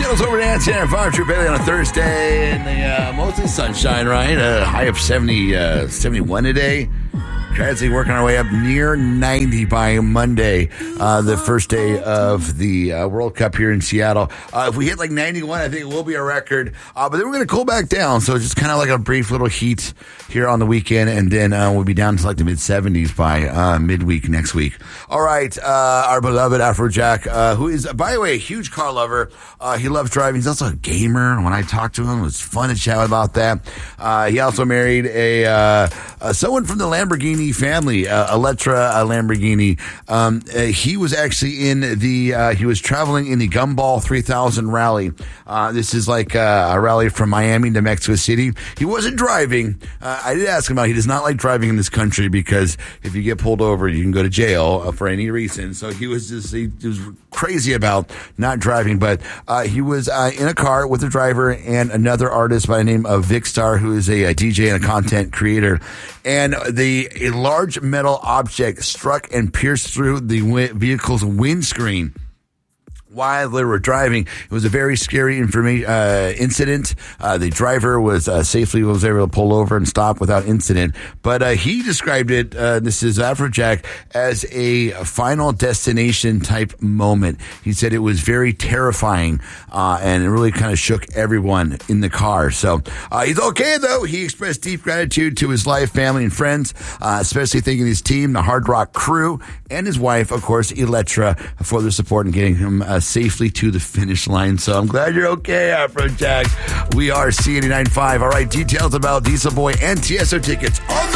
Details over to Nancy and Fire Troop Bailey on a Thursday, and the mostly sunshine, right? A high of 71 today. Gradually working our way up near 90 by Monday, the first day of the World Cup here in Seattle. If we hit like 91, I think it will be a record. But then we're going to cool back down. So just kind of like a brief little heat here on the weekend. And then we'll be down to like the mid-70s by midweek next week. All right. Our beloved Afrojack, who is, by the way, a huge car lover. He loves driving. He's also a gamer. When I talked to him, it was fun to chat about that. He also married someone from the Lamborghini family, Elettra Lamborghini. He was actually he was traveling in the Gumball 3000 rally. This is like a rally from Miami to Mexico City. He wasn't driving. I did ask him out. He does not like driving in this country because if you get pulled over, you can go to jail for any reason. So he was crazy about not driving, but he was in a car with a driver and another artist by the name of Vicstar, who is a DJ and a content creator. And a large metal object struck and pierced through the vehicle's windscreen while they were driving. It was a very scary incident. The driver was safely able to pull over and stop without incident. But he described it, this is Afrojack, as a final destination type moment. He said it was very terrifying and it really kind of shook everyone in the car. So he's okay, though. He expressed deep gratitude to his life, family, and friends, especially thanking his team, the Hard Rock crew, and his wife, of course, Elettra, for their support in getting him safely to the finish line. So I'm glad you're okay, Afrojack. We are C89.5. All right, details about Diesel Boy and Tiesto tickets on the